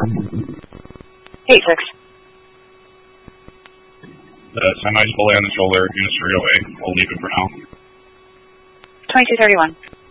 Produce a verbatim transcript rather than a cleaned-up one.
eight six. The semi's fully on the shoulder, units three oh eight. We'll leave it for now. twenty-two thirty-one.